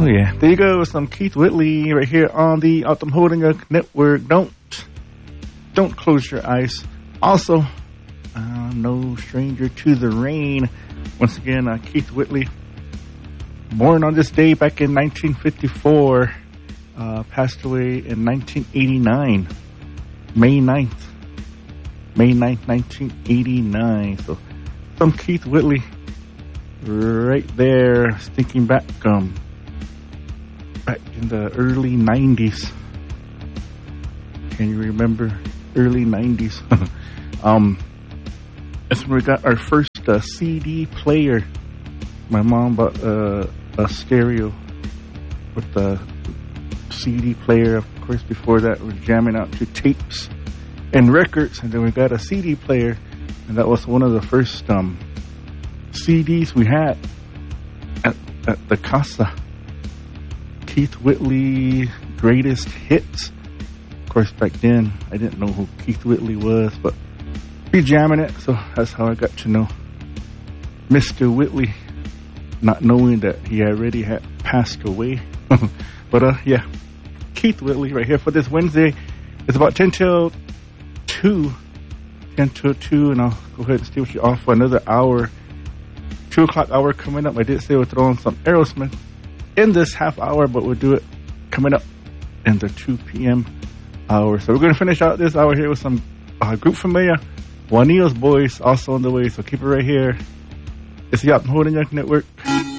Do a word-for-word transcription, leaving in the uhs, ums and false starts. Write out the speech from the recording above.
Oh, yeah. There you go. Some Keith Whitley right here on the Optum Holding Network. Don't, don't close your eyes. Also, uh, no stranger to the rain. Once again, uh, Keith Whitley, born on this day back in nineteen fifty-four, uh, passed away in nineteen eighty-nine, May ninth. May ninth, nineteen eighty-nine. So, some Keith Whitley right there, thinking back, um, back in the early nineties. Can you remember early nineties? um, that's when we got our first uh, C D player. My mom bought uh, a stereo with the C D player. Of course, before that, we were jamming out to tapes and records, and then we got a C D player, and that was one of the first um, C Ds we had at, at the Casa. Keith Whitley Greatest Hits. Of course, back then, I didn't know who Keith Whitley was, but be jamming it, so that's how I got to know Mister Whitley, not knowing that he already had passed away. But, uh, yeah, Keith Whitley right here for this Wednesday. It's about ten till two. ten till two, and I'll go ahead and stay with you off for another hour. two o'clock hour coming up. I did say we'll throw in some Aerosmith in this half hour, but we'll do it coming up in the two p.m. hour. So we're going to finish out this hour here with some uh, group familiar. Juanillo's Boys also on the way, so keep it right here. It's the Optum Holding Network.